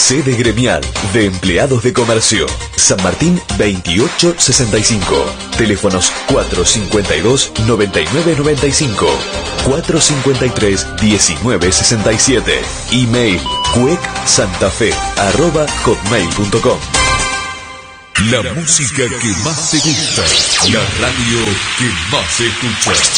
Sede gremial de empleados de comercio. San Martín 2865. Teléfonos 452-9995. 453-1967. Email cuecsantafe@hotmail.com. La música que más te gusta. La radio que más se escucha.